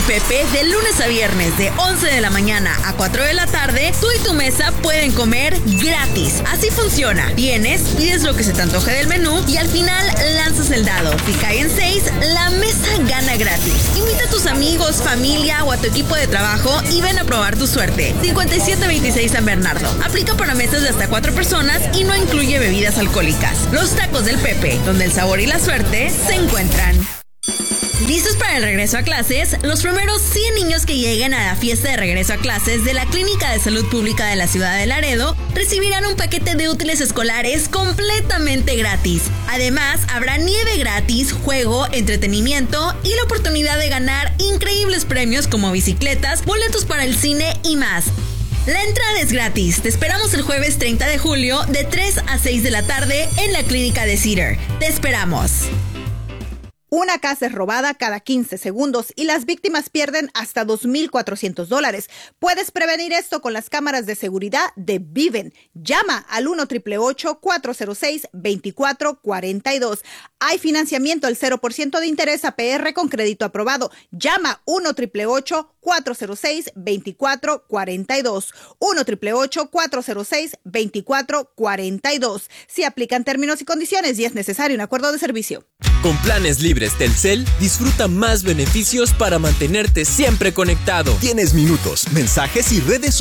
Pepe, de lunes a viernes, de 11 de la mañana a 4 de la tarde, tú y tu mesa pueden comer gratis. Así funciona. Vienes, pides lo que se te antoje del menú y al final lanzas el dado. Si caen 6, la mesa gana gratis. Invita a tus amigos, familia o a tu equipo de trabajo y ven a probar tu suerte. 5726 San Bernardo. Aplica para mesas de hasta 4 personas y no incluye bebidas alcohólicas. Los tacos del Pepe, donde el sabor y la suerte se encuentran. ¿Listos para el regreso a clases? Los primeros 100 niños que lleguen a la fiesta de regreso a clases de la Clínica de Salud Pública de la ciudad de Laredo recibirán un paquete de útiles escolares completamente gratis. Además, habrá nieve gratis, juego, entretenimiento y la oportunidad de ganar increíbles premios como bicicletas, boletos para el cine y más. La entrada es gratis. Te esperamos el jueves 30 de julio de 3 a 6 de la tarde en la Clínica de Cedar. Te esperamos. Una casa es robada cada 15 segundos y las víctimas pierden hasta $2,400. Puedes prevenir esto con las cámaras de seguridad de Viven. Llama al 1-888-406-2442. Hay financiamiento al 0% de interés APR con crédito aprobado. Llama 1-888-406-2442. 1-888-406-2442. Si aplican términos y condiciones y es necesario un acuerdo de servicio. Con planes libres Telcel, disfruta más beneficios para mantenerte siempre conectado. Tienes minutos, mensajes y redes